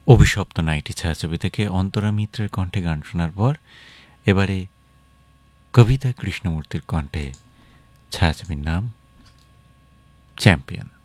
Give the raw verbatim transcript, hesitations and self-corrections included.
অভিশপ্ত নাইটি ছায়াছবি থেকে অন্তরা মিত্রের কণ্ঠে গান শোনার পর এবারে কবিতা কৃষ্ণমূর্তির কণ্ঠে ছায়াছবির নাম চ্যাম্পিয়ন।